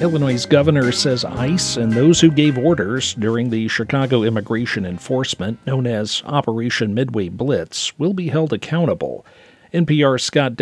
Illinois' governor says ICE and those who gave orders during the Chicago immigration enforcement, known as Operation Midway Blitz, will be held accountable. NPR's Scott